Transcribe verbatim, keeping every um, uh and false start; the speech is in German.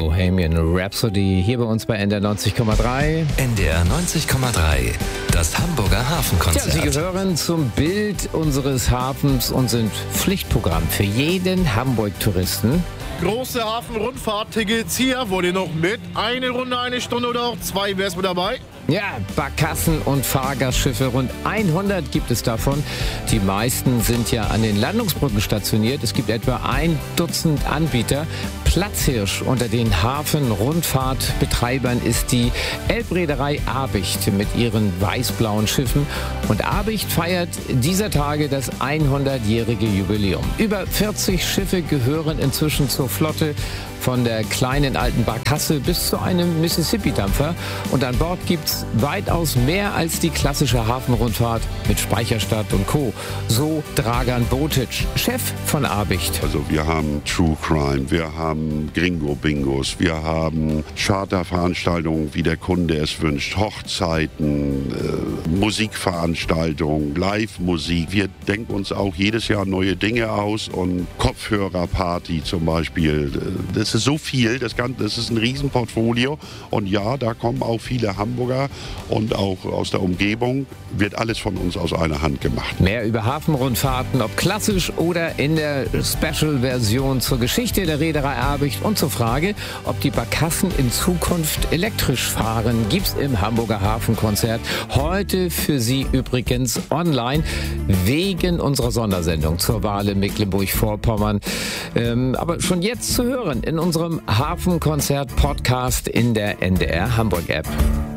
Bohemian Rhapsody hier bei uns bei N D R neunzig Komma drei. N D R neunzig Komma drei, das Hamburger Hafenkonzert. Ja, Sie gehören zum Bild unseres Hafens und sind Pflichtprogramm für jeden Hamburg-Touristen. Große Hafenrundfahrt-Tickets hier, wollt ihr noch mit? Eine Runde, eine Stunde oder auch zwei, wer ist mit dabei? Ja, Barkassen und Fahrgastschiffe, rund hundert gibt es davon. Die meisten sind ja an den Landungsbrücken stationiert. Es gibt etwa ein Dutzend Anbieter. Platzhirsch unter den Hafenrundfahrtbetreibern ist die Elbreederei Abicht mit ihren weiß-blauen Schiffen. Und Abicht feiert dieser Tage das hundertjährige Jubiläum. Über vierzig Schiffe gehören inzwischen zur Flotte, von der kleinen alten Barkasse bis zu einem Mississippi-Dampfer. Und an Bord gibt's weitaus mehr als die klassische Hafenrundfahrt mit Speicherstadt und Co. So Dragan Botic, Chef von Abicht. Also wir haben True Crime, wir haben Gringo-Bingos, wir haben Charterveranstaltungen, wie der Kunde es wünscht, Hochzeiten, äh, Musikveranstaltungen, Live-Musik. Wir denken uns auch jedes Jahr neue Dinge aus und Kopfhörerparty zum Beispiel. Das ist so viel, das, Ganze, das ist ein Riesenportfolio. Und ja, da kommen auch viele Hamburger und auch aus der Umgebung. Wird alles von uns aus einer Hand gemacht. Mehr über Hafenrundfahrten, ob klassisch oder in der Special-Version zur Geschichte der Reederei Abicht und zur Frage, ob die Barkassen in Zukunft elektrisch fahren, gibt's im Hamburger Hafenkonzert. Heute für Sie übrigens online wegen unserer Sondersendung zur Wahl in Mecklenburg-Vorpommern. Ähm, aber schon jetzt zu hören in unserem Hafenkonzert-Podcast in der N D R Hamburg-App.